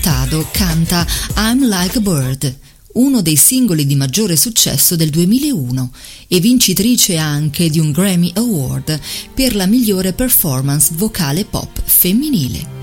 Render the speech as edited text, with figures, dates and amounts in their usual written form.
Furtado canta I'm Like a Bird, uno dei singoli di maggiore successo del 2001 e vincitrice anche di un Grammy Award per la migliore performance vocale pop femminile.